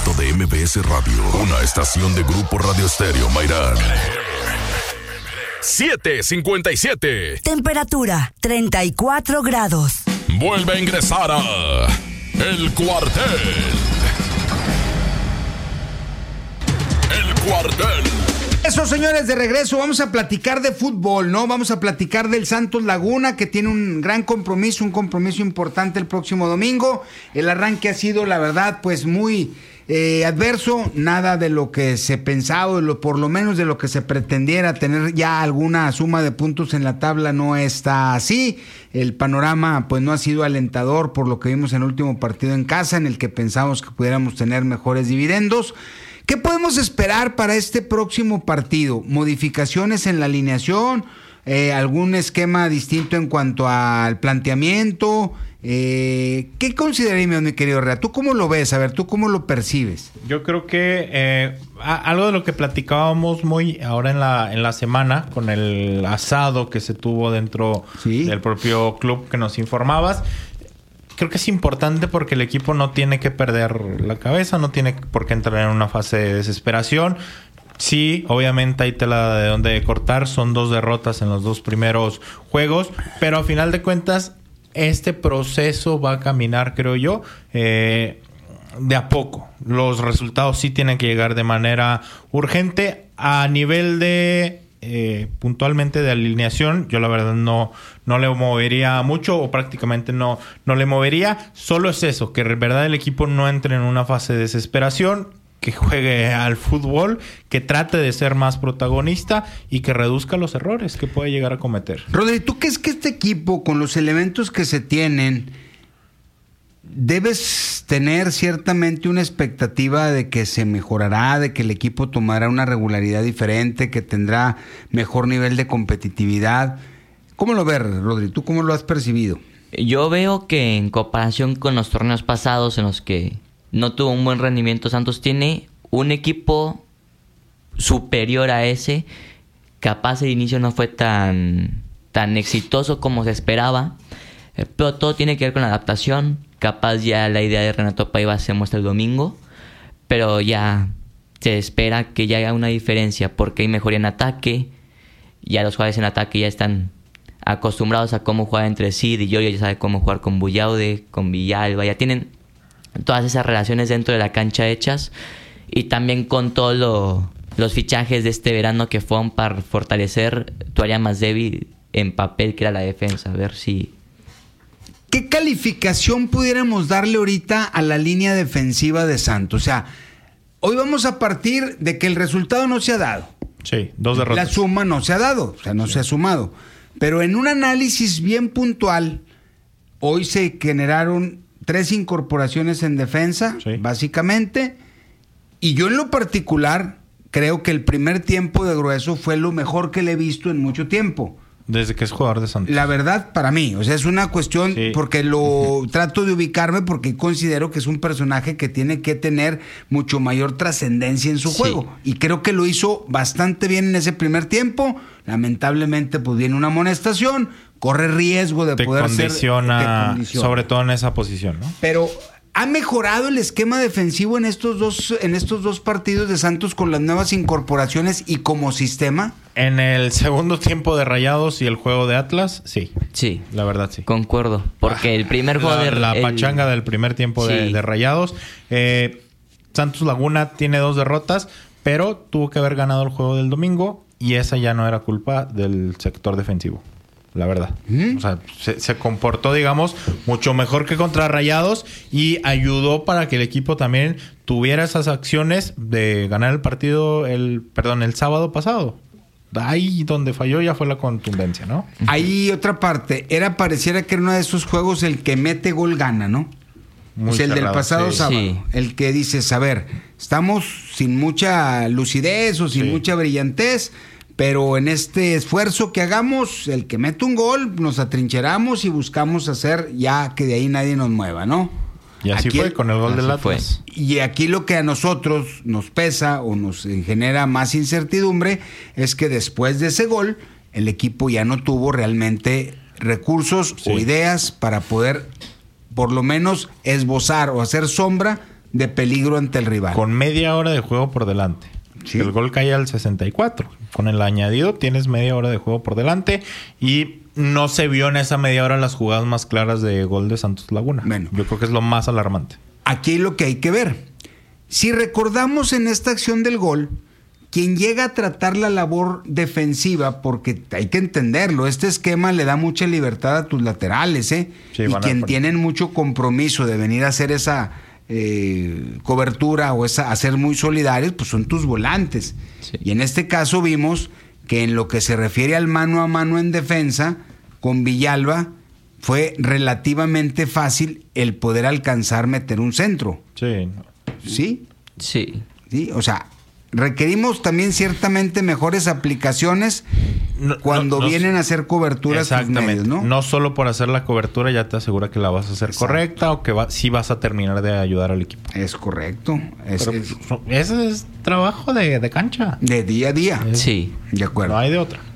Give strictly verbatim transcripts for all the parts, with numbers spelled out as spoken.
piloto de M B S Radio, una estación de Grupo Radio Estéreo Mairán. siete cincuenta y siete. Temperatura treinta y cuatro grados. Vuelve a ingresar a El Cuartel. El Cuartel. Eso, señores, de regreso vamos a platicar de fútbol, ¿no? Vamos a platicar del Santos Laguna, que tiene un gran compromiso, un compromiso importante el próximo domingo. El arranque ha sido, la verdad, pues muy eh, adverso, nada de lo que se pensaba, de lo, por lo menos de lo que se pretendiera tener ya alguna suma de puntos en la tabla no está así. El panorama pues no ha sido alentador por lo que vimos en el último partido en casa, en el que pensamos que pudiéramos tener mejores dividendos. ¿Qué podemos esperar para este próximo partido? ¿Modificaciones en la alineación? Eh, ¿Algún esquema distinto en cuanto al planteamiento? Eh, ¿Qué considerarías, mi querido Rea? ¿Tú cómo lo ves? A ver, ¿tú cómo lo percibes? Yo creo que eh, algo de lo que platicábamos muy ahora en la, en la semana con el asado que se tuvo dentro ¿Sí? del propio club que nos informabas. Creo que es importante porque el equipo no tiene que perder la cabeza, no tiene por qué entrar en una fase de desesperación. Sí, obviamente hay tela de donde cortar, son dos derrotas en los dos primeros juegos, pero a final de cuentas este proceso va a caminar, creo yo, eh, de a poco. Los resultados sí tienen que llegar de manera urgente. A nivel de... Eh, puntualmente de alineación, yo la verdad no, no le movería mucho o prácticamente no, no le movería. Solo es eso, que de verdad el equipo no entre en una fase de desesperación, que juegue al fútbol, que trate de ser más protagonista y que reduzca los errores que puede llegar a cometer. Rodri, ¿tú crees que este equipo, con los elementos que se tienen, debes tener ciertamente una expectativa de que se mejorará, de que el equipo tomará una regularidad diferente, que tendrá mejor nivel de competitividad? ¿Cómo lo ves, Rodri? ¿Tú cómo lo has percibido? Yo veo que en comparación con los torneos pasados en los que no tuvo un buen rendimiento, Santos tiene un equipo superior a ese. Capaz el inicio no fue tan, tan exitoso como se esperaba, pero todo tiene que ver con la adaptación. Capaz ya la idea de Renato Paiva se muestra el domingo, pero ya se espera que ya haya una diferencia porque hay mejoría en ataque. Ya los jugadores en ataque ya están acostumbrados a cómo jugar entre sí. Di Giorgio ya sabe cómo jugar con Bullaude, con Villalba. Ya tienen todas esas relaciones dentro de la cancha hechas. Y también con todos lo, los fichajes de este verano que fueron para fortalecer tu área más débil en papel, que era la defensa. A ver si... ¿Qué calificación pudiéramos darle ahorita a la línea defensiva de Santos? O sea, hoy vamos a partir de que el resultado no se ha dado. Sí, dos derrotas. La suma no se ha dado, o sea, no sí. se ha sumado. Pero en un análisis bien puntual, hoy se generaron tres incorporaciones en defensa, sí. básicamente. Y yo en lo particular creo que el primer tiempo de Grueso fue lo mejor que le he visto en mucho tiempo. Desde que es jugador de Santos. La verdad, para mí, o sea, es una cuestión, sí. porque lo uh-huh. trato de ubicarme porque considero que es un personaje que tiene que tener mucho mayor trascendencia en su sí. juego. Y creo que lo hizo bastante bien en ese primer tiempo. Lamentablemente, pues viene una amonestación, corre riesgo de te poder condiciona, ser... Te condiciona, sobre todo en esa posición, ¿no? Pero... ¿ha mejorado el esquema defensivo en estos dos en estos dos partidos de Santos con las nuevas incorporaciones y como sistema? En el segundo tiempo de Rayados y el juego de Atlas, sí. Sí. La verdad, sí. Concuerdo. Porque el primer juego la, de... La el... pachanga del primer tiempo sí. de, de Rayados. Eh, Santos Laguna tiene dos derrotas, pero tuvo que haber ganado el juego del domingo y esa ya no era culpa del sector defensivo. La verdad. ¿Mm? O sea, se, se comportó, digamos, mucho mejor que contra Rayados y ayudó para que el equipo también tuviera esas acciones de ganar el partido, el perdón, el sábado pasado. Ahí donde falló ya fue la contundencia, ¿no? Ahí otra parte. Era, pareciera que era uno de esos juegos el que mete gol gana, ¿no? Muy o sea, el cerrado, del pasado sí. sábado. Sí. El que dices, a ver, estamos sin mucha lucidez o sin sí. mucha brillantez, pero en este esfuerzo que hagamos, el que mete un gol, nos atrincheramos y buscamos hacer ya que de ahí nadie nos mueva, ¿no? Y así aquí fue, el, con el gol del Atlas. Y aquí lo que a nosotros nos pesa o nos genera más incertidumbre es que después de ese gol, el equipo ya no tuvo realmente recursos sí. o ideas para poder, por lo menos, esbozar o hacer sombra de peligro ante el rival. Con media hora de juego por delante. ¿Sí? El gol cae al sesenta y cuatro. Con el añadido tienes media hora de juego por delante y no se vio en esa media hora las jugadas más claras de gol de Santos Laguna. Bueno, yo creo que es lo más alarmante. Aquí hay lo que hay que ver. Si recordamos en esta acción del gol, quien llega a tratar la labor defensiva, porque hay que entenderlo, este esquema le da mucha libertad a tus laterales, ¿eh? Sí, y quien tienen mucho compromiso de venir a hacer esa eh, cobertura o esa, a ser muy solidarios, pues son tus volantes. Sí. Y en este caso vimos que en lo que se refiere al mano a mano en defensa, con Villalba, fue relativamente fácil el poder alcanzar meter un centro. Sí. ¿Sí? Sí. Sí, o sea, requerimos también ciertamente mejores aplicaciones no, cuando no, vienen no, a hacer coberturas. Exactamente. Medios, ¿no? No solo por hacer la cobertura ya te asegura que la vas a hacer Exacto. correcta o que va, sí vas a terminar de ayudar al equipo. Es correcto. Es, Pero, es, ese es trabajo de, de cancha. De día a día. Es, sí. De acuerdo. No hay de otra.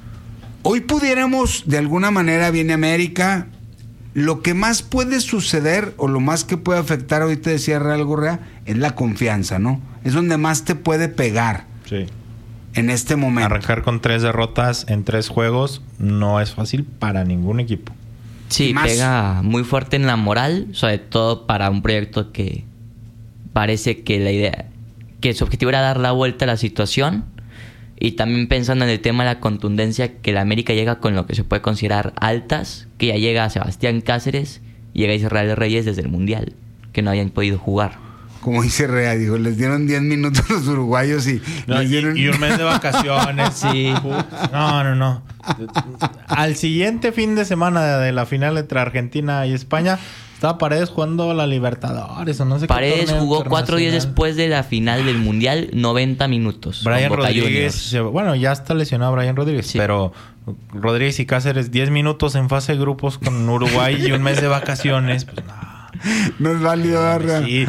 Hoy pudiéramos, de alguna manera, viene América. Lo que más puede suceder o lo más que puede afectar, ahorita decía Real Gurrea, es la confianza, ¿no? Es donde más te puede pegar. Sí. En este momento. Arrancar con tres derrotas en tres juegos no es fácil para ningún equipo. Sí, más... pega muy fuerte en la moral, sobre todo para un proyecto que parece que la idea, que su objetivo era dar la vuelta a la situación. Y también pensando en el tema de la contundencia, que la América llega con lo que se puede considerar altas, que ya llega Sebastián Cáceres y llega Israel Reyes desde el Mundial, que no habían podido jugar. Como dice Rea, digo, les dieron diez minutos a los uruguayos y... No, les dieron... y, y un mes de vacaciones. Sí. No, no, no. Al siguiente fin de semana de la final entre Argentina y España... Estaba Paredes jugando la Libertadores o no sé qué. Paredes jugó cuatro días después de la final del Mundial, noventa minutos. Brian Rodríguez, bueno, ya está lesionado Brian Rodríguez, sí. Pero Rodríguez y Cáceres, diez minutos en fase de grupos con Uruguay y un mes de vacaciones, pues no. No es válido, ¿verdad? Sí,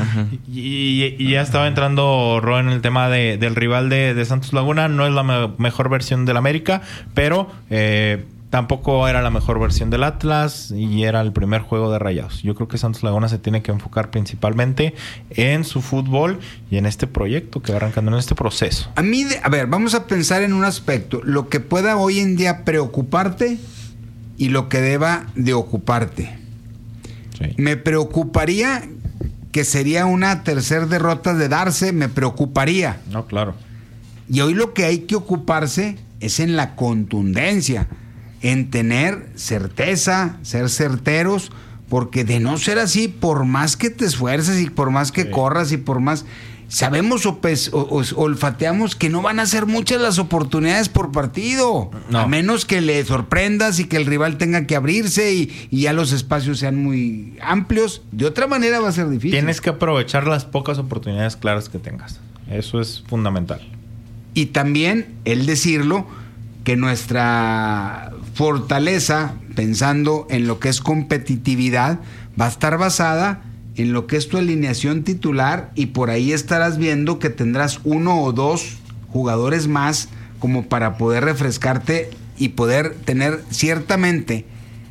y, y ya estaba entrando Ro en el tema de, del rival de, de Santos Laguna. No es la me- mejor versión del América, pero... Eh, tampoco era la mejor versión del Atlas y era el primer juego de Rayados. Yo creo que Santos Laguna se tiene que enfocar principalmente en su fútbol y en este proyecto que va arrancando, en este proceso. A mí, de, a ver, vamos a pensar en un aspecto. Lo que pueda hoy en día preocuparte y lo que deba de ocuparte. Sí. Me preocuparía que sería una tercera derrota de darse, me preocuparía. No, claro. Y hoy lo que hay que ocuparse es en la contundencia, en tener certeza, ser certeros, porque de no ser así, por más que te esfuerces y por más que sí. corras y por más... Sabemos o, pes, o, o olfateamos que no van a ser muchas las oportunidades por partido, no. A menos que le sorprendas y que el rival tenga que abrirse y, y ya los espacios sean muy amplios. De otra manera va a ser difícil. Tienes que aprovechar las pocas oportunidades claras que tengas. Eso es fundamental. Y también el decirlo, que nuestra fortaleza, pensando en lo que es competitividad, va a estar basada en lo que es tu alineación titular, y por ahí estarás viendo que tendrás uno o dos jugadores más como para poder refrescarte y poder tener ciertamente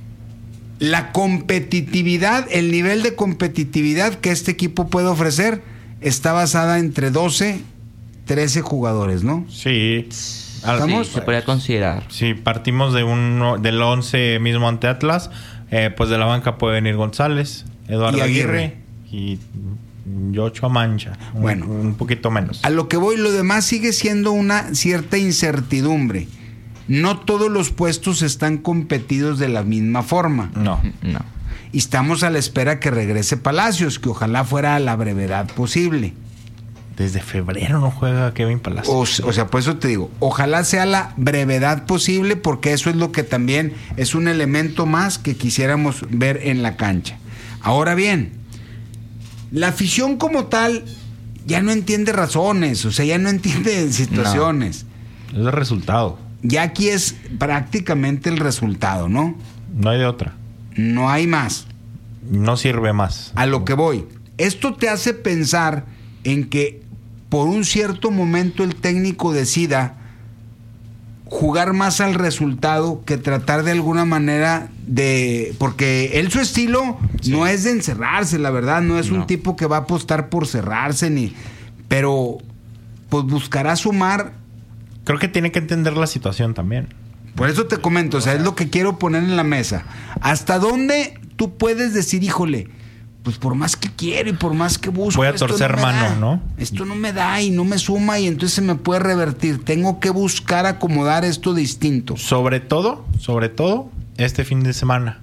la competitividad, el nivel de competitividad que este equipo puede ofrecer está basada entre doce, trece jugadores, ¿no? Sí. ¿Estamos? Sí, se podría considerar. Sí, partimos de un, del once mismo ante Atlas. Eh, pues de la banca puede venir González, Eduardo y Aguirre, Aguirre y Yocho Mancha. Bueno, un, un poquito menos. A lo que voy, lo demás sigue siendo una cierta incertidumbre. No todos los puestos están competidos de la misma forma. No, no. Y estamos a la espera que regrese Palacios, que ojalá fuera a la brevedad posible. Desde febrero no juega Kevin Palacios. O, o sea, por eso te digo, ojalá sea la brevedad posible, porque eso es lo que también es un elemento más que quisiéramos ver en la cancha. Ahora bien, la afición como tal ya no entiende razones, o sea, ya no entiende situaciones. No, es el resultado. Ya aquí es prácticamente el resultado, ¿no? No hay de otra. No hay más. No sirve más. A lo que voy. Esto te hace pensar en que por un cierto momento el técnico decida jugar más al resultado que tratar de alguna manera de... Porque él, su estilo, sí, no es de encerrarse, la verdad. No es no. un tipo que va a apostar por cerrarse, ni... Pero, pues, buscará sumar. Creo que tiene que entender la situación también. Por eso te comento, o sea, es lo que quiero poner en la mesa. ¿Hasta dónde tú puedes decir, híjole, pues por más que quiero y por más que busco, voy a torcer no mano, da, ¿no? Esto no me da y no me suma y entonces se me puede revertir. Tengo que buscar acomodar esto distinto. Sobre todo, sobre todo, este fin de semana.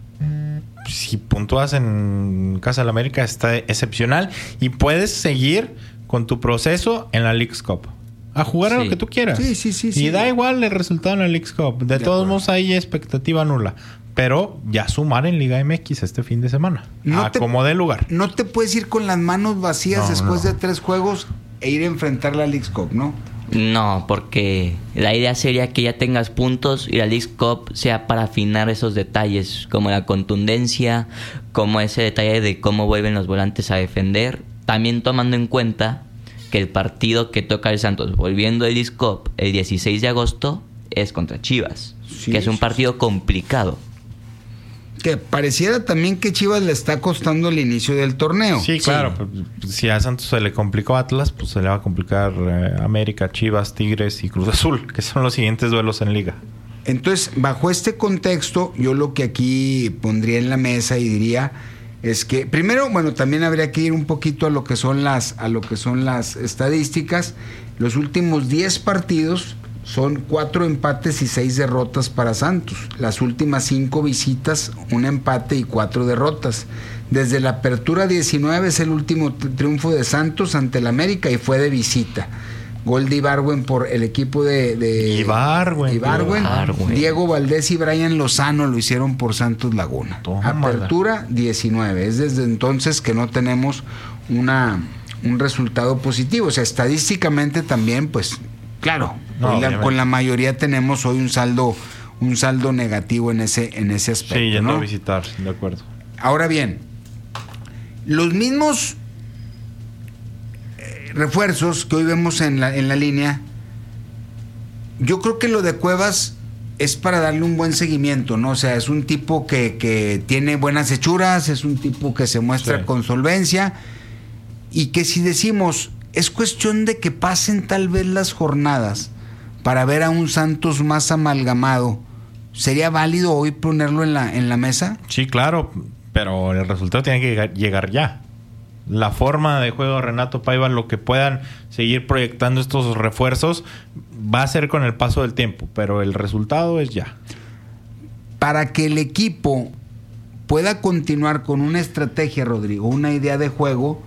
Si puntúas en Casa de la América está excepcional y puedes seguir con tu proceso en la Leagues Cup. A jugar sí. a lo que tú quieras. Sí, sí, sí. Y sí. da igual el resultado en la Leagues Cup. De, de todos acuerdo. modos hay expectativa nula. Pero ya sumar en Liga M X este fin de semana. No a te, como dé lugar. No te puedes ir con las manos vacías no, después no. de tres juegos e ir a enfrentar la Leagues Cup, ¿no? No, porque la idea sería que ya tengas puntos y la Leagues Cup sea para afinar esos detalles, como la contundencia, como ese detalle de cómo vuelven los volantes a defender. También tomando en cuenta que el partido que toca el Santos, volviendo a Leagues Cup el dieciséis de agosto, es contra Chivas, sí, que es un partido complicado. Que pareciera también que Chivas le está costando el inicio del torneo. Sí, claro. Sí. Pues, si a Santos se le complicó Atlas, pues se le va a complicar eh, América, Chivas, Tigres y Cruz Azul, que son los siguientes duelos en Liga. Entonces, bajo este contexto, yo lo que aquí pondría en la mesa y diría es que, primero, bueno, también habría que ir un poquito a lo que son las, a lo que son las estadísticas. Los últimos diez partidos son cuatro empates y seis derrotas para Santos. Las últimas cinco visitas, un empate y cuatro derrotas. Desde la apertura diecinueve es el último triunfo de Santos ante el América y fue de visita. Gol de Ibargüen por el equipo de... de Ibargüen. Ibargüen. Ibargüen. Diego Valdés y Brian Lozano lo hicieron por Santos Laguna. Tómala. Apertura diecinueve. Es desde entonces que no tenemos una, un resultado positivo. O sea, estadísticamente también, pues... Claro, no, la, con la mayoría tenemos hoy un saldo un saldo negativo en ese en ese aspecto. Sí, yendo ¿no? a visitar, de acuerdo. Ahora bien, los mismos eh, refuerzos que hoy vemos en la, en la línea, yo creo que lo de Cuevas es para darle un buen seguimiento, ¿no? O sea, es un tipo que, que tiene buenas hechuras, es un tipo que se muestra sí. con solvencia y que si decimos... Es cuestión de que pasen tal vez las jornadas para ver a un Santos más amalgamado. ¿Sería válido hoy ponerlo en la, en la mesa? Sí, claro, pero el resultado tiene que llegar, llegar ya. La forma de juego de Renato Paiva, lo que puedan seguir proyectando estos refuerzos, va a ser con el paso del tiempo, pero el resultado es ya. Para que el equipo pueda continuar con una estrategia, Rodrigo, una idea de juego...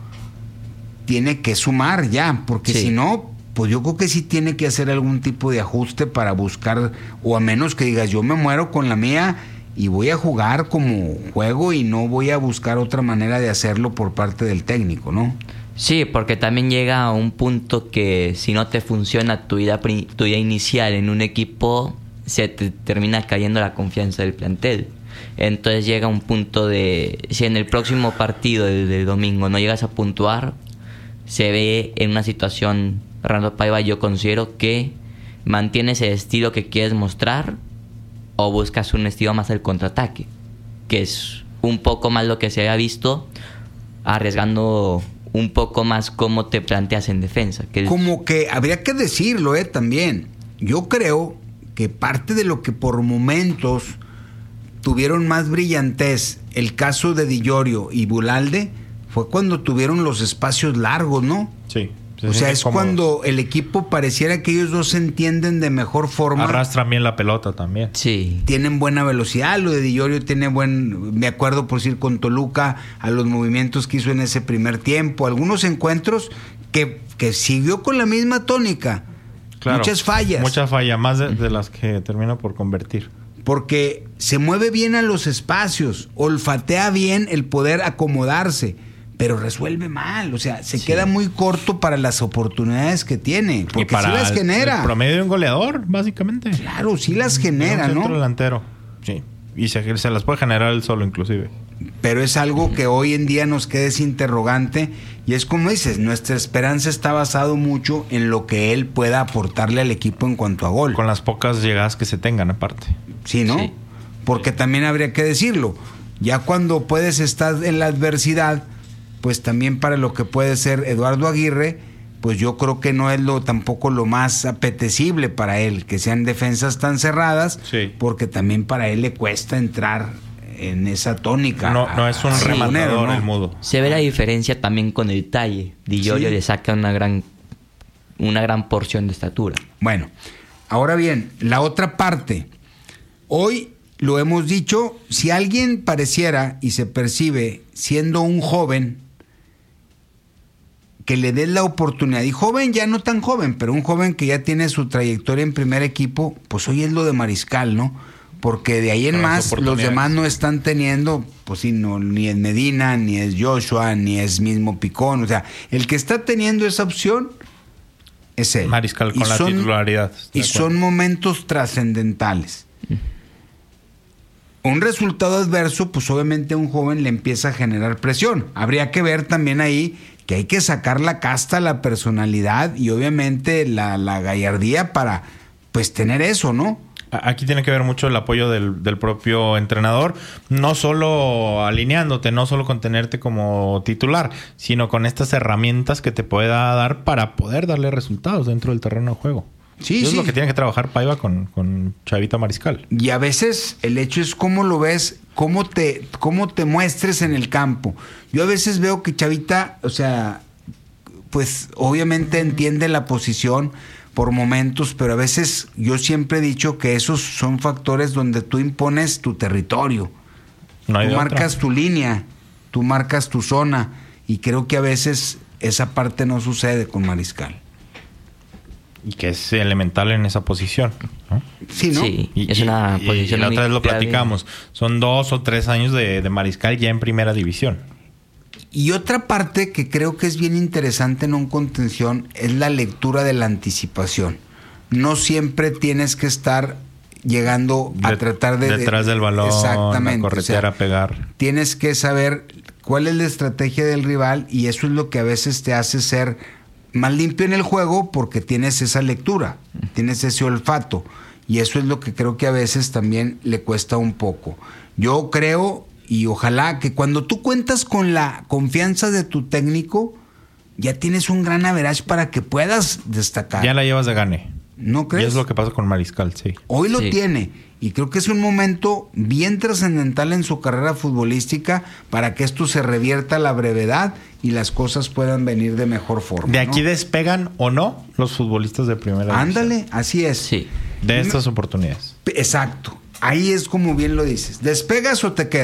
tiene que sumar ya, porque sí. si no, pues yo creo que sí tiene que hacer algún tipo de ajuste para buscar, o a menos que digas, yo me muero con la mía y voy a jugar como juego y no voy a buscar otra manera de hacerlo por parte del técnico, ¿no? Sí, porque también llega a un punto que si no te funciona tu idea, tu idea inicial en un equipo, se te termina cayendo la confianza del plantel. Entonces llega un punto de, si en el próximo partido del, del domingo no llegas a puntuar, se ve en una situación, Renato Paiva, yo considero que mantienes el estilo que quieres mostrar o buscas un estilo más al contraataque, que es un poco más lo que se había visto, arriesgando un poco más cómo te planteas en defensa. Que Como que habría que decirlo, eh, también. Yo creo que parte de lo que por momentos tuvieron más brillantez, el caso de Di Llorio y Bulalde, fue cuando tuvieron los espacios largos, ¿no? Sí. O sea, es cómodos. Cuando el equipo pareciera que ellos dos se entienden de mejor forma. Arrastran bien la pelota también. Sí. Tienen buena velocidad. Lo de Di Llorio tiene buen... Me acuerdo, por decir, con Toluca, a los movimientos que hizo en ese primer tiempo. Algunos encuentros que, que siguió con la misma tónica. Claro, muchas fallas. Muchas fallas, más de, de las que termina por convertir. Porque se mueve bien a los espacios. Olfatea bien el poder acomodarse. Pero resuelve mal, o sea, se sí. queda muy corto para las oportunidades que tiene, porque y para sí las genera. El promedio de un goleador, básicamente. Claro, sí las genera, un ¿no? Centro delantero, sí. Y se, se las puede generar él solo, inclusive. pero es algo que hoy en día nos queda ese interrogante, y es como dices, nuestra esperanza está basado mucho en lo que él pueda aportarle al equipo en cuanto a gol. Con las pocas llegadas que se tengan aparte. Sí, ¿no? Sí. Porque también habría que decirlo, ya cuando puedes estar en la adversidad, pues también para lo que puede ser Eduardo Aguirre, pues yo creo que no es lo tampoco lo más apetecible para él, que sean defensas tan cerradas, sí. porque también para él le cuesta entrar en esa tónica. No, no es un sí, rematador, ¿no? el mudo. Se ve la diferencia también con el talle. Di Giorgio Sí. le saca una gran, una gran porción de estatura. Bueno, ahora bien, la otra parte. Hoy lo hemos dicho, si alguien pareciera y se percibe siendo un joven, que le des la oportunidad, y joven ya no tan joven, pero un joven que ya tiene su trayectoria en primer equipo, pues hoy es lo de Mariscal, ¿no? Porque de ahí en Con las más los oportunidades. demás no están teniendo, pues sí, no, ni es Medina, ni es Joshua, ni es mismo Picón, o sea, el que está teniendo esa opción es él. Mariscal con Y la son- titularidad. Y de acuerdo. son momentos trascendentales. Un resultado adverso, pues obviamente a un joven le empieza a generar presión. Habría que ver también ahí que hay que sacar la casta, la personalidad y obviamente la, la gallardía para pues tener eso, ¿no? Aquí tiene que ver mucho el apoyo del, del propio entrenador, no solo alineándote, no solo con tenerte como titular, sino con estas herramientas que te pueda dar para poder darle resultados dentro del terreno de juego. Sí, Eso sí. es lo que tiene que trabajar Paiva con, con Chavita Mariscal. Y a veces el hecho es cómo lo ves, cómo te, cómo te muestres en el campo. Yo a veces veo que Chavita, o sea, pues obviamente entiende la posición por momentos, pero a veces yo siempre he dicho que esos son factores donde tú impones tu territorio. No hay Tú de marcas otra. tu línea, tú marcas tu zona, y creo que a veces esa parte no sucede con Mariscal. Y que es elemental en esa posición, ¿no? Sí, ¿no? Sí, Y, es y- una y- posición y la otra muy vez lo clave. platicamos. Son dos o tres años de, de Mariscal ya en primera división. Y otra parte que creo que es bien interesante en un contención es la lectura de la anticipación. No siempre tienes que estar llegando a De- tratar de... detrás de- del balón, exactamente, a corretear, o sea, a pegar. Tienes que saber cuál es la estrategia del rival, y eso es lo que a veces te hace ser más limpio en el juego, porque tienes esa lectura, tienes ese olfato, y eso es lo que creo que a veces también le cuesta un poco. Yo creo, y ojalá que cuando tú cuentas con la confianza de tu técnico, ya tienes un gran average para que puedas destacar. Ya la llevas de gane. ¿No Y crees? es lo que pasa con Mariscal, sí. Hoy lo Sí. tiene, y creo que es un momento bien trascendental en su carrera futbolística para que esto se revierta a la brevedad y las cosas puedan venir de mejor forma. ¿De aquí ¿no? despegan o no los futbolistas de primera Ándale, división? así es. Sí. De estas oportunidades. Exacto. Ahí es como bien lo dices. ¿Despegas o te quedas?